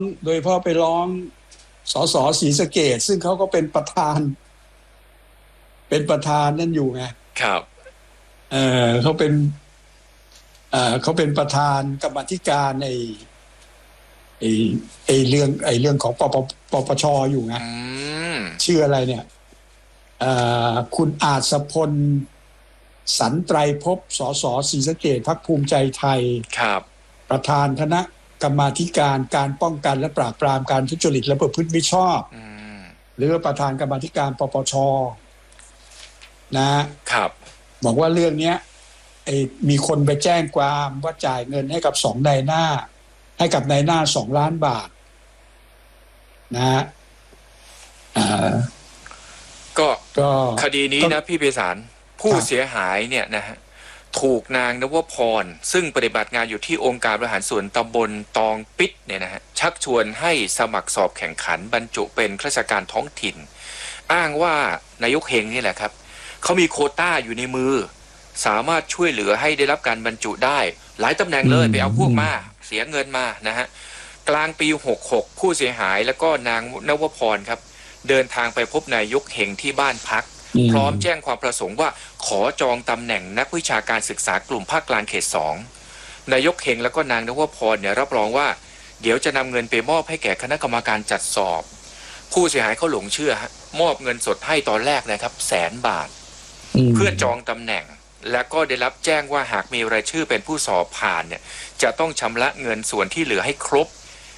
โดยเฉพาะไปร้องสสศรีสะเกษซึ่งเขาก็เป็นประธานนั่นอยู่ไงครับเอเขาเป็นเขาเป็นประธานกรรมาธิการไอ้ไอ้เรื่องของปปชอยู่ไงอืมชื่ออะไรเนี่ยคุณอาจสพลสันไตรภพสสศรีสะเกษพรรคภูมิใจไทยครับประธานคณะกรรมาธิการการป้องกันและปราบปรามการทุจริตและประพฤติมิชอบอืมหรือประธานกรรมาธิการปปชนะครับบอกว่าเรื่องเนี้ยมีคนไปแจ้งความว่าจ่ายเงินให้กับสองนายหน้าให้กับนายหน้า2 ล้านบาทนะฮะอ่าก็ก็คดีนี้นะพี่เปสารผู้เสียหายเนี่ยนะฮะถูกนางนวพรซึ่งปฏิบัติงานอยู่ที่องค์การบริหารส่วนตำบลตองปิดเนี่ยนะฮะชักชวนให้สมัครสอบแข่งขันบรรจุเป็นข้าราชการท้องถิ่นอ้างว่านายกเฮงนี่แหละครับเขามีโควต้าอยู่ในมือสามารถช่วยเหลือให้ได้รับการบรรจุได้หลายตำแหน่งเลยไปเอาพวกมาเสียเงินมานะฮะกลางปี66ผู้เสียหายแล้วก็นางนวพรครับเดินทางไปพบนายกเฮงที่บ้านพักพร้อมแจ้งความประสงค์ว่าขอจองตำแหน่งนักวิชาการศึกษากลุ่มภาคกลางเขต2นายกเฮงแล้วก็นางนวพรเนี่ยรับรองว่าเดี๋ยวจะนำเงินไปมอบให้แก่คณะกรรมการจัดสอบผู้เสียหายเขาหลงเชื่อฮะมอบเงินสดให้ตอนแรกนะครับ100,000 บาทเพื่อจองตำแหน่งและก็ได้รับแจ้งว่าหากมีรายชื่อเป็นผู้สอบผ่านเนี่ยจะต้องชำระเงินส่วนที่เหลือให้ครบ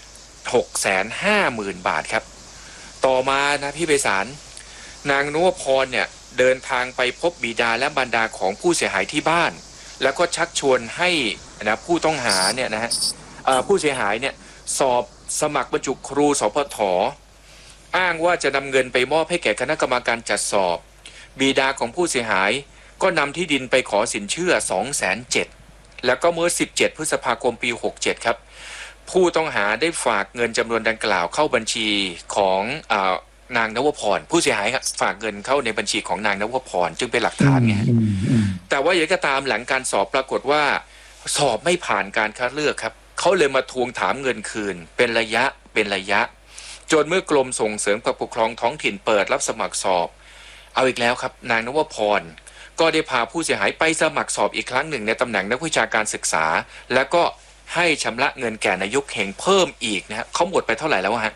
650,000 บาทครับต่อมานะพี่ไพศาลนางนวพรเนี่ยเดินทางไปพบบิดาและบรรดาของผู้เสียหายที่บ้านแล้วก็ชักชวนให้นะผู้ต้องหาเนี่ยนะฮะผู้เสียหายเนี่ยสอบสมัครบรรจุครูสพทอ้างว่าจะนำเงินไปมอบให้แก่คณะกรรมการจัดสอบบิดาของผู้เสียหายก็นำที่ดินไปขอสินเชื่อ207,000แล้วก็เมื่อ17 พฤษภาคมปี67ครับผู้ต้องหาได้ฝากเงินจำนวนดังกล่าวเข้าบัญชีของนางนวพรผู้เสียหายฝากเงินเข้าในบัญชีของนางนวพรจึงเป็นหลักฐานไงแต่ว่าอย่างก็ตามหลังการสอบปรากฏว่าสอบไม่ผ่านการคัดเลือกครับเขาเลยมาทวงถามเงินคืนเป็นระยะจนเมื่อกรมส่งเสริมการปกครองท้องถิ่นเปิดรับสมัครสอบเอาอีกแล้วครับนางนวพรก็ได้พาผู้เสียหายไปสมัครสอบอีกครั้งหนึ่งในตำแหน่งนักวิชาการศึกษาแล้วก็ให้ชำระเงินแก่นายกเฮงเพิ่มอีกนะฮะเขาหมดไปเท่าไหร่แล้วฮะ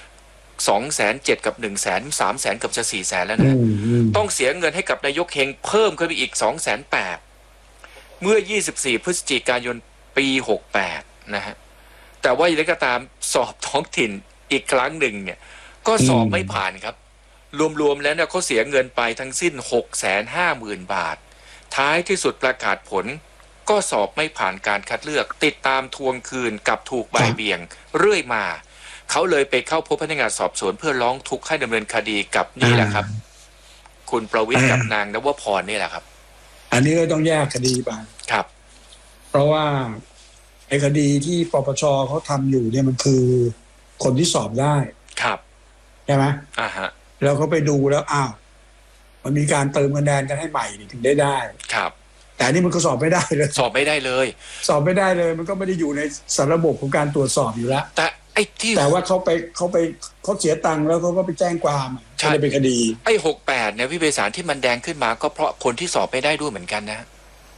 207,000กับ100,000 300,000เกือบจะ400,000แล้วนะต้องเสียเงินให้กับนายกเฮงเพิ่มขึ้นไปอีก208,000เมื่อ24 พฤศจิกายนปี68นะฮะแต่ว่าอย่างไรก็ตามสอบท้องถิ่นอีกครั้งหนึ่งเนี่ยก็สอบไม่ผ่านครับรวมๆแล้วเนี่ยเขาเสียเงินไปทั้งสิ้น650,000 บาทท้ายที่สุดประกาศผลก็สอบไม่ผ่านการคัดเลือกติดตามทวงคืนกับถูกบ่ายเบี่ยงเรื่อยมาเขาเลยไปเข้าพบพนักงานสอบสวนเพื่อร้องทุกข์ให้ดำเนินคดีกับนี่แหละครับคุณประวิตรกับนางนวพรนี่แหละครับอันนี้ก็ต้องแยกคดีไปครับเพราะว่าไอ้คดีที่ปปชเขาทำอยู่เนี่ยมันคือคนที่สอบได้ครับใช่ไหมฮะแล้วเขาไปดูแล้วมันมีการเติมคะแนนกันให้ใหม่ถึงได้ครับแต่นี่มันก็สอบไม่ได้เลยสอบไม่ได้เลยมันก็ไม่ได้อยู่ในสารระบบของการตรวจสอบอยู่แล้วแต่ว่าเขาเสียตังค์แล้วเขาก็ไปแจ้งความก็เลยเป็นคดี 68เนี่ยพี่เบสารที่มันแดงขึ้นมาก็เพราะคนที่สอบไม่ได้ด้วยเหมือนกันนะ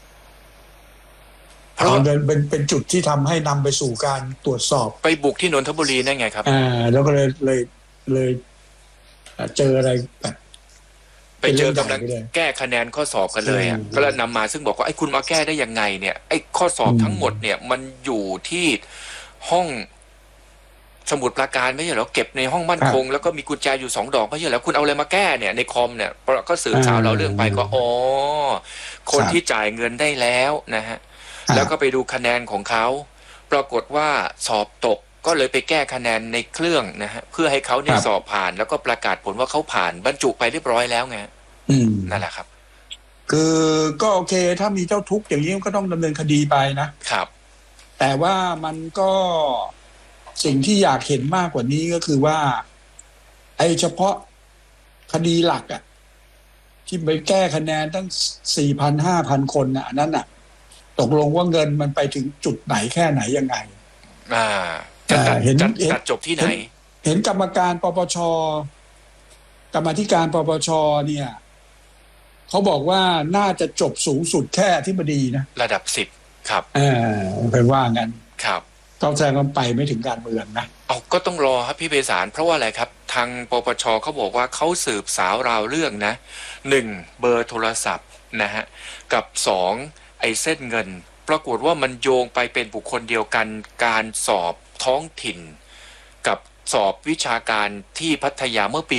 เพราะเป็นจุดที่ทำให้นำไปสู่การตรวจสอบไปบุกที่นนทบุรีนั่นไงครับแล้วก็เลยเจออะไรแบบไปเจอกำลังแก้คะแนนข้อสอบกันเลยก็เลยนำมาซึ่งบอกว่าไอ้คุณมาแก้ได้ยังไงเนี่ยไอ้ข้อสอบทั้งหมดเนี่ยมันอยู่ที่ห้องสมุดปราการไม่ใช่เหรอเก็บในห้องมั่นคงแล้วก็มีกุญแจอยู่2 ดอกไม่ใช่เหรอคุณเอาอะไรมาแก้เนี่ยในคอมเนี่ยก็สืบสาวเราเรื่องไปก็คนที่จ่ายเงินได้แล้วนะฮะแล้วก็ไปดูคะแนนของเขาปรากฏว่าสอบตกก็เลยไปแก้คะแนนในเครื่องนะฮะเพื่อให้เขาเนี่ยสอบผ่านแล้วก็ประกาศผลว่าเขาผ่านบรรจุไปเรียบร้อยแล้วไงนั่นแหละครับคือก็โอเคถ้ามีเจ้าทุกข์อย่างนี้ก็ต้องดำเนินคดีไปนะครับแต่ว่ามันก็สิ่งที่อยากเห็นมากกว่านี้ก็คือว่าเฉพาะคดีหลักที่ไปแก้คะแนนตั้ง 4,000-5,000 คนอันนั้นตกลงว่าเงินมันไปถึงจุดไหนแค่ไหนยังไงจะตัดจบที่ไหนเห็นกรรมการปปชกรรมาธิการปปชเนี่ยเขาบอกว่าน่าจะจบสูงสุดแค่อธิบดีนะระดับ10ครับเป็นว่างั้นครับต้องแสดงว่าไปไม่ถึงการเมืองนะก็ต้องรอครับพี่ไพศาลเพราะว่าอะไรครับทางปปชเขาบอกว่าเขาสืบสาวราวเรื่องนะ1เบอร์โทรศัพท์นะฮะกับ2ไอ้เส้นเงินปรากฏว่ามันโยงไปเป็นบุคคลเดียวกันการสอบท้องถิ่นกับสอบวิชาการที่พัทยาเมื่อปี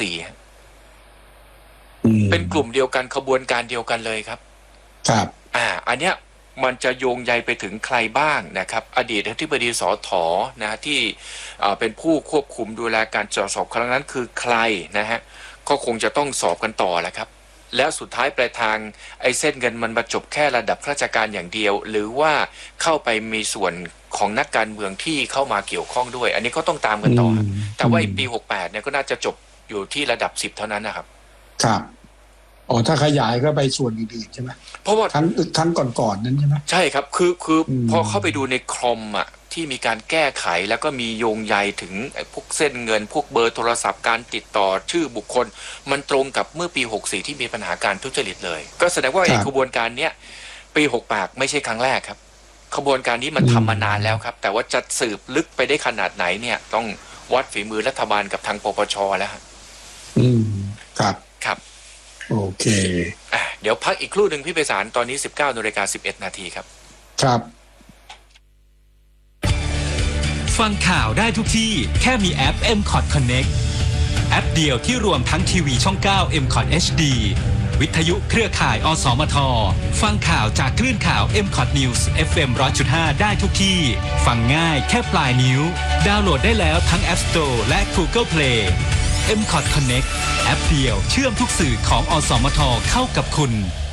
64เป็นกลุ่มเดียวกันขบวนการเดียวกันเลยครับครับอันเนี้ยมันจะโยงใยไปถึงใครบ้างนะครับอดีตอธิบดีสถนะที่เป็นผู้ควบคุมดูแลการตรวจสอบครั้งนั้นคือใครนะฮะก็คงจะต้องสอบกันต่อแหละครับแล้วสุดท้ายปลายทางไอ้เส้นเงินมันมาจบแค่ระดับข้าราชการอย่างเดียวหรือว่าเข้าไปมีส่วนของนักการเมืองที่เข้ามาเกี่ยวข้องด้วยอันนี้ก็ต้องตามกันต่อแต่ว่าปี68เนี่ยก็น่าจะจบอยู่ที่ระดับ10เท่านั้นนะครับครับถ้าขยายก็ไปส่วนอื่นๆใช่ไหมเพราะว่าทั้งก่อนๆนั้นใช่ไหมใช่ครับคือพอเข้าไปดูในคอมที่มีการแก้ไขแล้วก็มีโยงใยถึงพวกเส้นเงินพวกเบอร์โทรศัพท์การติดต่อชื่อบุคคลมันตรงกับเมื่อปี64ที่มีปัญหาการทุจริตเลยก็แสดงว่าขบวนการเนี้ยปี68ไม่ใช่ครั้งแรกครับขบวนการนี้มันทำมานานแล้วครับแต่ว่าจะสืบลึกไปได้ขนาดไหนเนี่ยต้องวัดฝีมือรัฐบาลกับทางปปชแล้วครับครับโอเคเดี๋ยวพักอีกครู่หนึ่งพี่ไพศาลตอนนี้ 19:11 นาทีครับครับฟังข่าวได้ทุกที่แค่มีแอป MCOT Connect แอปเดียวที่รวมทั้งทีวีช่อง9 MCOT HD วิทยุเครือข่ายอสมทฟังข่าวจากคลื่นข่าว MCOT News FM 100.5 ได้ทุกที่ฟังง่ายแค่ปลายนิ้วดาวน์โหลดได้แล้วทั้ง App Store และ Google Play MCOT Connect แอปเดียวเชื่อมทุกสื่อของอสมทเข้ากับคุณ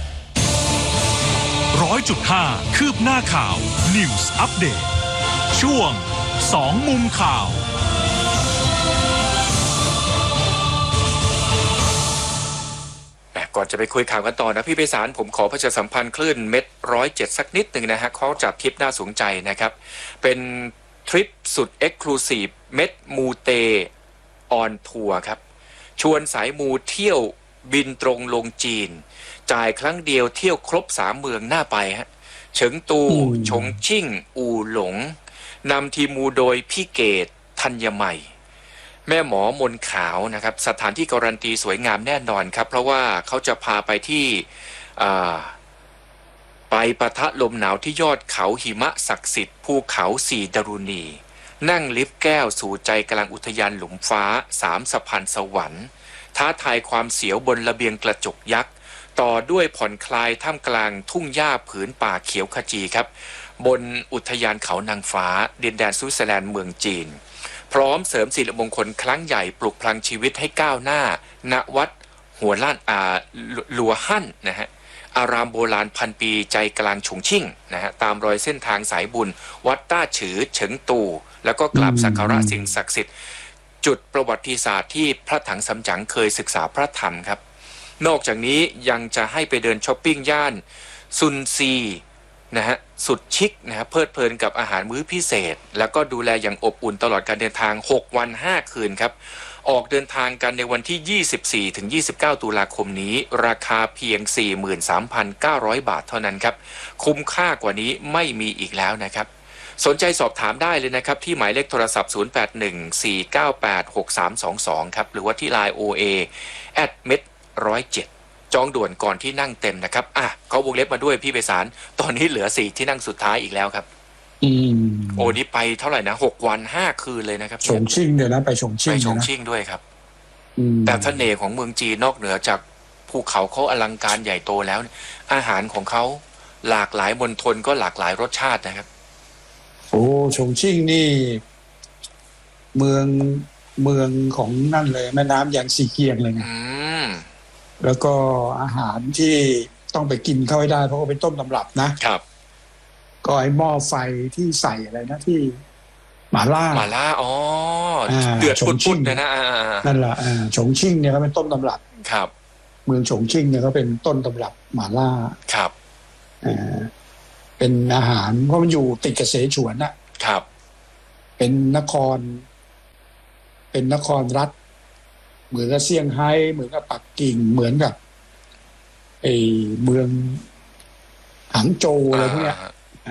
100.5 คืบหน้าข่าว News Update ช่วง2มุมข่าวก่อนจะไปคุยข่าวกันต่อนะพี่ไพศาลผมขอประชาสัมพันธ์คลื่นเม็ด107สักนิดหนึ่งนะฮะเขาจัดทริปน่าสนใจนะครับเป็นทริปสุดเอ็กซ์คลูซีฟเม็ดมูเตออนทัวร์ครับชวนสายมูเที่ยวบินตรงลงจีนจ่ายครั้งเดียวเที่ยวครบ3เมืองน่าไปฮะเฉิงตูฉงชิ่งอู่หลงนำทีมมูโดยพี่เกตธัญใหม่แม่หมอมนขาวนะครับสถานที่การันตีสวยงามแน่นอนครับเพราะว่าเขาจะพาไปที่ไปปะทะลมหนาวที่ยอดเขาหิมะศักดิ์สิทธิ์ภูเขาสีดารุณีนั่งลิฟต์แก้วสู่ใจกลางอุทยานหลุมฟ้า3สะพานสวรรค์ท้าทายความเสียวบนระเบียงกระจกยักษ์ต่อด้วยผ่อนคลายท่ามกลางทุ่งหญ้าผืนป่าเขียวขจีครับบนอุทยานเขานางฟ้าดินแดนสวิตเซอร์แลนด์เมืองจีนพร้อมเสริมสิริมงคลครั้งใหญ่ปลุกพลังชีวิตให้ก้าวหน้าณวัดหัวล้านลัวหั่นนะฮะอารามโบราณพันปีใจกลางฉงชิ่งนะฮะตามรอยเส้นทางสายบุญวัดต้าฉือเฉิงตูแล้วก็กราบสักการะสิ่งศักดิ์สิทธิ์จุดประวัติศาสตร์ที่พระถังสำจั๋งเคยศึกษาพระธรรมครับนอกจากนี้ยังจะให้ไปเดินช้อปปิ้งย่านซุนซีนะฮะสุดชิคนะฮะเพลิดเพลินกับอาหารมื้อพิเศษแล้วก็ดูแลอย่างอบอุ่นตลอดการเดินทาง6วัน5คืนครับออกเดินทางกันในวันที่24ถึง29ตุลาคมนี้ราคาเพียง 43,900 บาทเท่านั้นครับคุ้มค่ากว่านี้ไม่มีอีกแล้วนะครับสนใจสอบถามได้เลยนะครับที่หมายเลขโทรศัพท์0814986322ครับหรือว่าที่ LINE OA @med107จองด่วนก่อนที่นั่งเต็มนะครับเขาวงเล็บมาด้วยพี่ไพศาลตอนนี้เหลือ4ที่นั่งสุดท้ายอีกแล้วครับนี่ไปเท่าไหร่นะ6วัน5คืนเลยนะครับฉงชิ่งเดี๋ยวนะไปฉงชิ่งด้วยครับแต่เสน่ห์ของเมืองจีนนอกเหนือจากภูเขาเขาอลังการใหญ่โตแล้วอาหารของเขาหลากหลายมณฑลก็หลากหลายรสชาตินะครับฉงชิ่งนี่เมืองของนั่นเลยแม่น้ำยางซีเกียงเลยนะแล้วก็อาหารที่ต้องไปกินเข้าให้ได้เพราะว่าเป็นต้นตำรับนะครับก็ไอ้หม้อไฟที่ใส่อะไรนะที่หม่าล่าเดือดปุดๆนะนั่นแหละฉงชิ่งเนี่ยก็เป็นต้นตำรับครับเมืองฉงชิ่งเนี่ยก็เป็นต้นตำรับหม่าล่าครับเป็นอาหารเพราะมันอยู่ติดกับเสฉวนนะครับเเป็นนครรัฐเหมือนกับเซี่ยงไฮ้เหมือนกับปักกิ่งเหมือนกับไอเมืองหางโจวอะไรพวกเนี้ย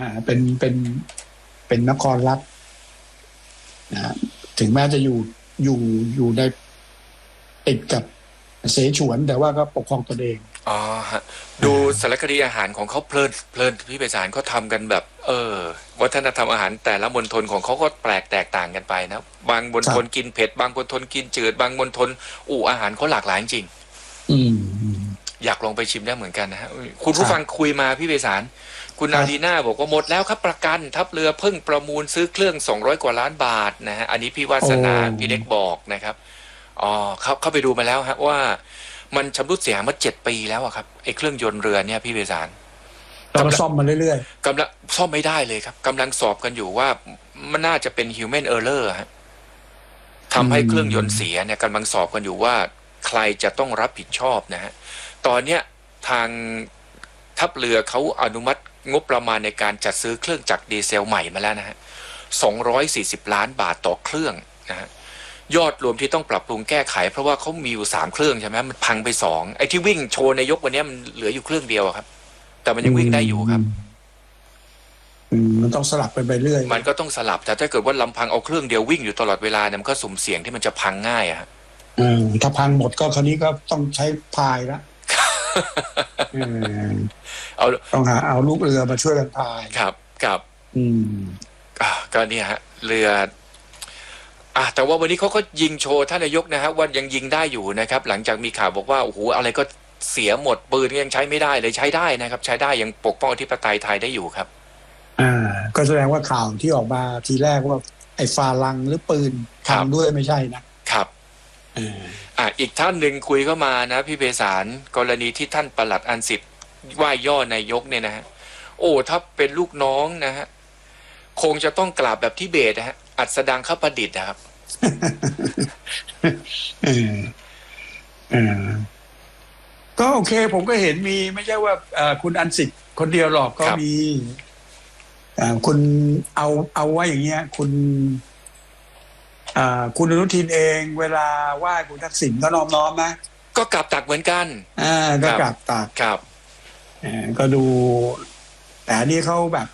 เป็นนครรัฐนะถึงแม้จะอยู่ในติดกับเสฉวนแต่ว่าก็ปกครองตนเองอ๋อฮะดูสารคดีอาหารของเขาเพลินพี่ไพศาลเขาทำกันแบบวัฒนธรรมอาหารแต่ละมณฑลของเขาก็แปลกแตกต่างกันไปนะบางมณฑลกินเผ็ดบางมณฑลกินจืดบางมณฑลอาหารเขาหลากหลายจริงอยากลองไปชิมได้เหมือนกันนะฮะคุณผู้ฟังคุยมาพี่ไพศาลคุณนาดีน่าบอกว่าหมดแล้วครับประกันทัพเรือเพิ่งประมูลซื้อเครื่อง200 กว่าล้านบาทนะฮะอันนี้พี่วาสนาพี่เล็กบอกนะครับเข้าไปดูมาแล้วฮะว่ามันชำรุดเสียหายมา7 ปีแล้วครับไอ้เครื่องยนต์เรือเนี่ยพี่ไพศาลกำลังซ่อมมาเรื่อยๆกำลังซ่อมไม่ได้เลยครับกำลังสอบกันอยู่ว่ามันน่าจะเป็น human error ฮะทำให้เครื่องยนต์เสียเนี่ยกำลังสอบกันอยู่ว่าใครจะต้องรับผิดชอบนะฮะตอนเนี้ยทางทัพเรือเขาอนุมัติงบประมาณในการจัดซื้อเครื่องจักรดีเซลใหม่มาแล้วนะฮะ240 ล้านบาทต่อเครื่องนะฮะยอดรวมที่ต้องปรับปรุงแก้ไขเพราะว่าเขามีอยู่3 เครื่องใช่ไหมมันพังไป2ไอ้ที่วิ่งโชว์ในยกวันนี้มันเหลืออยู่เครื่องเดียวครับแต่มันยังวิ่งได้อยู่ครับมันต้องสลับไปเรื่อยมันก็ต้องสลับแต่ถ้าเกิดว่าลำพังเอาเครื่องเดียววิ่งอยู่ตลอดเวลาเนี่ยมันก็สุ่มเสี่ยงที่มันจะพังง่ายอะถ้าพังหมดก็คราวนี้ก็ต้องใช้พายละต้องหาเอาลูกเรือมาช่วยกันพายครับก็เนี่ยฮะเรือแต่ว่าวันนี้เขาก็ยิงโชว์ท่านนายกนะฮะว่ายังยิงได้อยู่นะครับหลังจากมีข่าวบอกว่าโอ้โหอะไรก็เสียหมดปืนยังใช้ไม่ได้เลยใช้ได้นะครับใช้ได้ยังปกป้องอธิปไตยไทยได้อยู่ครับก็แสดงว่าข่าวที่ออกมาทีแรกว่าไอ้ฟาลังหรือปืนทำด้วยไม่ใช่นะครับอีกท่านหนึ่งคุยเข้ามานะพี่ไพศาลกรณีที่ท่านปลัดอันสิทธิ์ว่าย่อนายกเนี่ยนะฮะถ้าเป็นลูกน้องนะฮะคงจะต้องกราบแบบทิเบตนะฮะอัศดังข้าประดิษฐ์นะครับก็โอเคผมก็เห็นมีไม่ใช่ว่าคุณอันสิทธิ์คนเดียวหรอกก็มีคุณเอาว่าอย่างเงี้ยคุณอนุทินเองเวลาไหว้คุณทักษิณก็น้อมนะก็กราบตักเหมือนกันก็กราบตักครับก็ดูแต่อันนี้เขาแบบ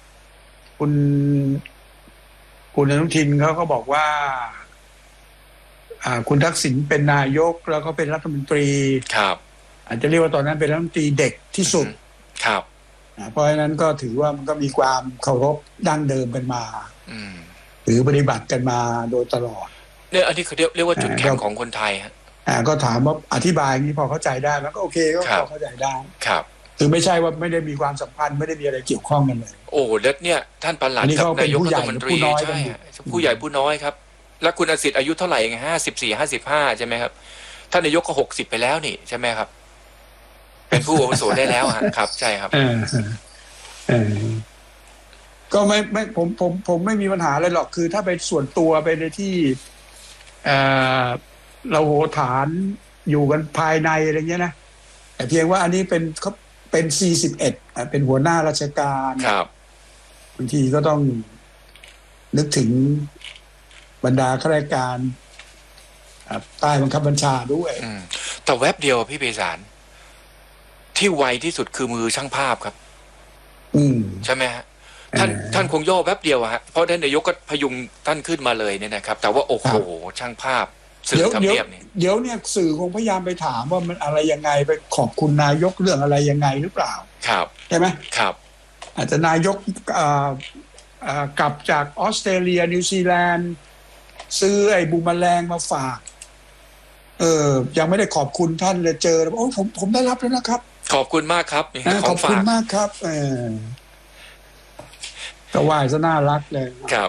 คุณอนุทินเขาก็บอกว่าคุณทักษิณเป็นนายกแล้วก็เป็นรัฐมนตรีครับอาจจะเรียกว่าตอนนั้นเป็นรัฐมนตรีเด็กที่สุดครับเพราะฉะนั้นก็ถือว่ามันก็มีความเคารพดั้งเดิมกันมาหรือปฏิบัติกันมาโดยตลอดเนี่ยอันนี้เขาเรียกว่าจุดแข็งของคนไทยฮะก็ถามว่าอธิบายนี้พอเข้าใจได้แล้วก็โอเคก็พอเข้าใจได้ครับคือไม่ใช่ว่าไม่ได้มีความสัมพันธ์ไม่ได้มีอะไรเกี่ยวข้องกันเลยแล้วเนี่ยท่านปลัดกับนายกรัฐมนตรีใช่ผู้ใหญ่ผู้น้อยครับแล้วคุณอสิทธิ์อายุเท่าไหร่เอง54-55ใช่ไหมครับท่านนายกก็60ไปแล้วนี่ใช่ไหมครับเป็นผู้อาวุโสได้แล้วครับใช่ครับก็ไม่ผมไม่มีปัญหาอะไรหรอกคือถ้าไปส่วนตัวไปในที่เราโหฐานอยู่กันภายในอะไรเงี้ยนะแต่เพียงว่าอันนี้เป็น41เป็นหัวหน้าราชการครับบางทีก็ต้องนึกถึงบรรดาข้าราชการใต้บังคับบัญชาด้วยแต่แวบเดียวพี่ไพศาลที่ไวที่สุดคือมือช่างภาพครับใช่ไหมฮะท่านคงย่อแวบเดียวฮะเพราะท่านนายกก็พยุงท่านขึ้นมาเลยเนี่ยนะครับแต่ว่าโอ้โหช่างภาพสื่อทำเนียบเนี่ยเดี๋ยวเนี่ยสื่อคงพยายามไปถามว่ามันอะไรยังไงไปขอบคุณนายกเรื่องอะไรยังไงหรือเปล่าครับใช่ไหมครับอาจจะนายกกลับจากออสเตรเลียนิวซีแลนด์ซื้อไอ้บูมแมลงมาฝากยังไม่ได้ขอบคุณท่านเลยเจอแล้วผมได้รับแล้วนะครับขอบคุณมากครับขอบคุณมากครับก็ไหว้ซะน่ารักเลยครับ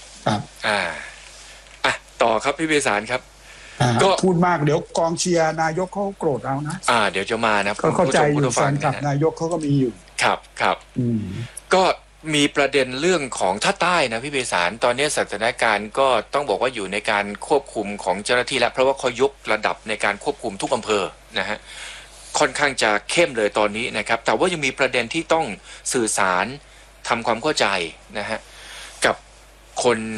ต่อครับพี่ไพศาลครับก็พูดมากเดี๋ยวกองเชียร์นายกเขาโกรธเอานะเดี๋ยวจะมานะก็เข้าใจอยู่แฟนคลับนายกเขาก็มีอยู่ครับก็มีประเด็นเรื่องของท่าใต้นะพี่ไพศาลตอนนี้สถานการณ์ก็ต้องบอกว่าอยู่ในการควบคุมของเจ้าหน้าที่แล้วเพราะว่าเขายกระดับในการควบคุมทุกอำเภอนะฮะค่อนข้างจะเข้มเลยตอนนี้นะครับแต่ว่ายังมีประเด็นที่ต้องสื่อสารทำความเข้าใจนะฮะกับคน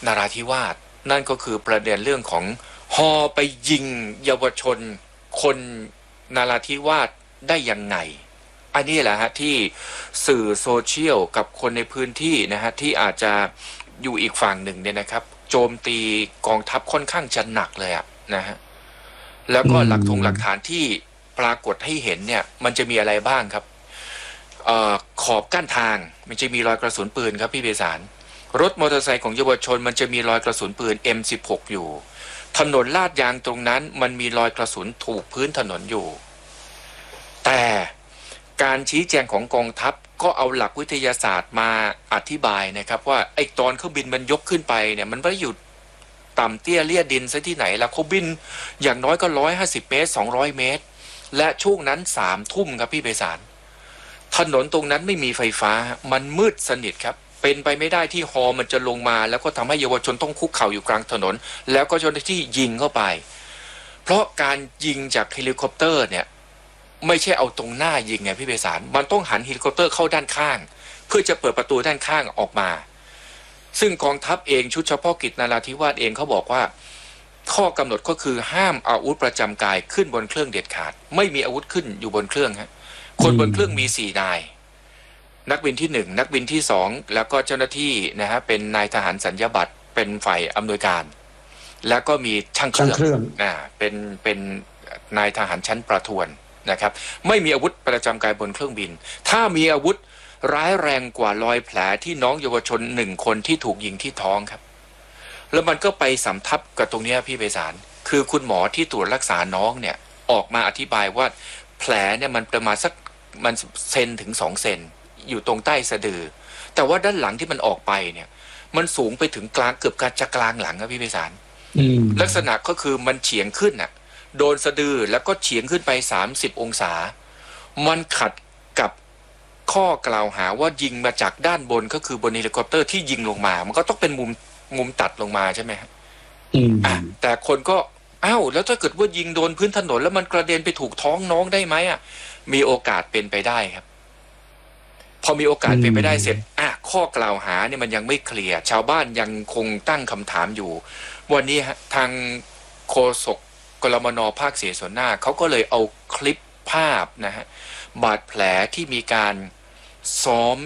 นราธิวาสนั่นก็คือประเด็นเรื่องของฮอไปยิงเยาวชนคนนราธิวาสได้ยังไงอันนี้แหละฮะที่สื่อโซเชียลกับคนในพื้นที่นะฮะที่อาจจะอยู่อีกฝั่งหนึ่งเนี่ยนะครับโจมตีกองทัพค่อนข้างจะหนักเลยอะนะฮะแล้วก็หลักฐานที่ปรากฏให้เห็นเนี่ยมันจะมีอะไรบ้างครับขอบกั้นทางมันจะมีรอยกระสุนปืนครับพี่เบสารรถมอเตอร์ไซค์ของเยาวชนมันจะมีรอยกระสุนปืน M16 อยู่ถนนลาดยางตรงนั้นมันมีรอยกระสุนถูกพื้นถนนอยู่แต่การชี้แจงของกองทัพก็เอาหลักวิทยาศาสตร์มาอธิบายนะครับว่าไอ้ตอนเครื่องบินมันยกขึ้นไปเนี่ยมันไม่ได้อยู่ต่ำเตี้ยเลี่ยดินซะที่ไหนล่ะเขาบินอย่างน้อยก็150 เมตร200 เมตรและช่วงนั้น3 ทุ่มครับพี่ไพศาลถนนตรงนั้นไม่มีไฟฟ้ามันมืดสนิทครับเป็นไปไม่ได้ที่ฮอมันจะลงมาแล้วก็ทำให้เยาวชนต้องคุกเข่าอยู่กลางถนนแล้วก็เจ้าหน้าที่ยิงเข้าไปเพราะการยิงจากเฮลิคอปเตอร์เนี่ยไม่ใช่เอาตรงหน้ายิงไงพี่ไพศาลมันต้องหันเฮลิคอปเตอร์เข้าด้านข้างเพื่อจะเปิดประตูด้านข้างออกมาซึ่งกองทัพเองชุดเฉพาะกิจนราธิวาสเองเขาบอกว่าข้อกำหนดก็คือห้ามอาวุธประจำกายขึ้นบนเครื่องเด็ดขาดไม่มีอาวุธขึ้นอยู่บนเครื่องฮะคนบนเครื่องมี4 นายนักบินที่1นักบินที่2แล้วก็เจ้าหน้าที่นะฮะเป็นนายทหารสัญญาบัตรเป็นฝ่ายอำนวยการแล้วก็มีช่างเครื่องเป็นนายทหารชั้นประทวนนะครับไม่มีอาวุธประจำกายบนเครื่องบินถ้ามีอาวุธร้ายแรงกว่ารอยแผลที่น้องเยาวชน1 คนที่ถูกยิงที่ท้องครับแล้วมันก็ไปสำทับกับตรงนี้พี่ไพศาลคือคุณหมอที่ตรวจรักษาน้องเนี่ยออกมาอธิบายว่าแผลเนี่ยมันประมาณสักมันเซนถึง2 เซนอยู่ตรงใต้สะดือแต่ว่าด้านหลังที่มันออกไปเนี่ยมันสูงไปถึงกลางเกือบจะกลางหลังครับพี่ไพศาลลักษณะก็คือมันเฉียงขึ้นน่ะโดนสะดือแล้วก็เฉียงขึ้นไป30 องศามันขัดกับข้อกล่าวหาว่ายิงมาจากด้านบนก็คือบนเฮลิคอปเตอร์ที่ยิงลงมามันก็ต้องเป็นมุมตัดลงมาใช่ไหมครับแต่คนก็อ้าวแล้วถ้าเกิดว่ายิงโดนพื้นถนนแล้วมันกระเด็นไปถูกท้องน้องได้ไหมอ่ะมีโอกาสเป็นไปได้ครับพอมีโอกาสเป็นไปได้เสร็จข้อกล่าวหาเนี่ยมันยังไม่เคลียร์ชาวบ้านยังคงตั้งคำถามอยู่วันนี้ทางโฆษกกลมน.ภาค4ส่วนหน้าเขาก็เลยเอาคลิปภาพนะฮะบาดแผลที่มีการซ้อม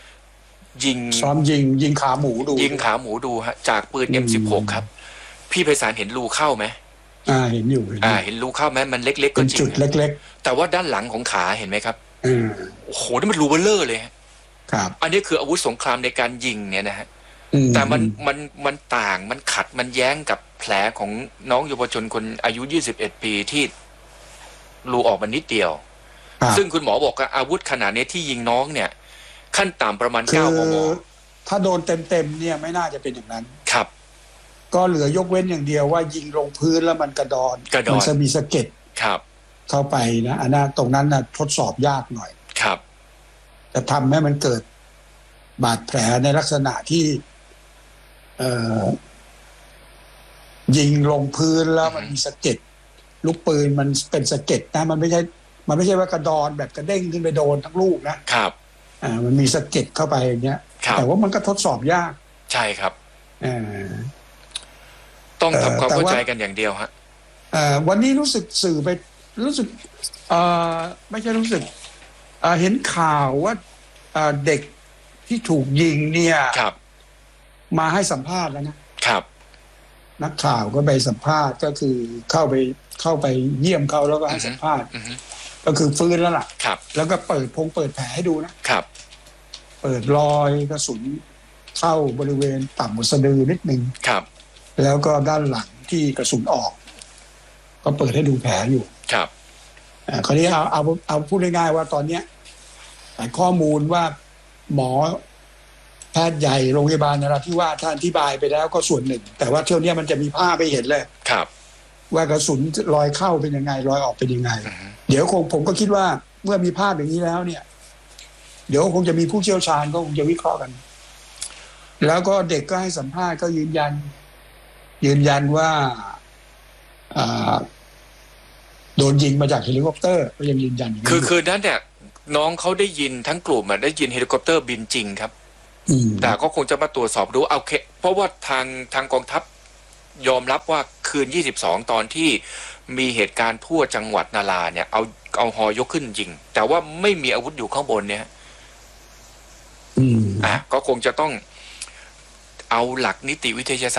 ยิงขาหมูดูฮะจากปืน M16 ครับพี่ไพศาลเห็นรูเข้าไหมเห็นอยู่เห็นรูเข้าไหมมันเล็กๆก็จริงจุดเล็กๆแต่ว่าด้านหลังของขาเห็นไหมครับโอ้โหนี่มันรูเบลเลอร์เลยครับอันนี้คืออาวุธสงครามในการยิงเนี่ยนะฮะแต่มันต่างมันขัดมันแย้งกับแผลของน้องเยาวชนคนอายุ21 ปีที่รูออกมานิดเดียวซึ่งคุณหมอบอกว่าอาวุธขนาดนี้ที่ยิงน้องเนี่ยขั้นต่ำประมาณ9 มม. ถ้าโดนเต็มเนี่ยไม่น่าจะเป็นอย่างนั้นครับก็เหลือยกเว้นอย่างเดียวว่ายิงลงพื้นแล้วมันกระดอนมันจะมีสะเก็ดครับเข้าไปนะอันนั้นตรงนั้นนะทดสอบยากหน่อยครับจะทำให้มันเกิดบาดแผลในลักษณะที่ยิงลงพื้นแล้วมันมีสะเก็ดลูกปืนมันเป็นสะเก็ดนะมันไม่ใช่ว่ากระดอนแบบกระเด้งขึ้นไปโดนทั้งลูกนะครับมันมีสะเก็ดเข้าไปอย่างเงี้ยแต่ว่ามันก็ทดสอบยากใช่ครับต้องทำความเข้าใจกันอย่างเดียวฮะวันนี้รู้สึกสื่อไปรู้สึกไม่ใช่รู้สึกเห็นข่าวว่าเด็กที่ถูกยิงเนี่ยมาให้สัมภาษณ์แล้วนะครับนักข่าวก็ไปสัมภาษณ์ก็คือเข้าไปเยี่ยมเขาแล้วก็ให้สัมภาษณ์ก็คือฟื้นแล้วล่ะแล้วก็เปิดแผลให้ดูนะครับเปิดรอยกระสุนเข้าบริเวณต่ำกว่าสะดือนิดนึงครับแล้วก็ด้านหลังที่กระสุนออกก็เปิดให้ดูแผลอยู่ครับคราวนี้เอาพูดง่ายๆว่าตอนเนี้ยข้อมูลว่าหมอแพทย์ใหญ่โรงพยาบาลนราธิวาสท่านอธิบายไปแล้วก็ส่วนหนึ่งแต่ว่าเที่ยวนี้มันจะมีภาพไปเห็นเลยครับว่ากระสุนรอยเข้าเป็นยังไงรอยออกเป็นยังไงเดี๋ยวผมก็คิดว่าเมื่อมีภาพอย่างนี้แล้วเนี่ยเดี๋ยวคงจะมีผู้เชี่ยวชาญก็คงจะวิเคราะห์กันแล้วก็เด็กก็ให้สัมภาษณ์ก็ยืนยันว่าโดนยิงมาจากเฮลิคอปเตอร์ก็ยังยืนยันคือนั้นเนี่ยน้องเขาได้ยินทั้งกลุ่มได้ยินเฮลิคอปเตอร์บินจริงครับแต่ก็คงจะมาตรวจสอบดูเอาเพราะว่าทางกองทัพยอมรับว่าคืน22ตอนที่มีเหตุการณ์ทั่วจังหวัดนาราเนี่ยเอาฮอยกขึ้นจริงแต่ว่าไม่มีอาวุธอยู่ข้างบนเนี่ยก็คงจะต้องเอาหลักนิติวิทยาศาสตร์